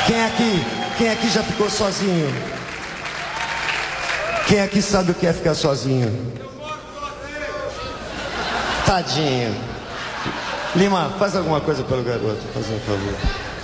Quem aqui já ficou sozinho? Quem aqui sabe o que é ficar sozinho? Tadinho. Lima, faz alguma coisa pelo garoto, faz um favor.